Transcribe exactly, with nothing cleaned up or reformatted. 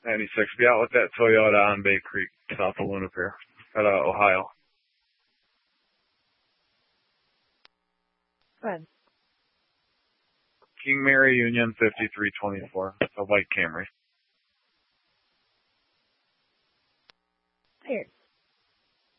ninety-six. Be out with that Toyota on Bay Creek, south of Luna Pier, at uh, Ohio. Good. King Mary Union fifty-three twenty-four, a white Camry.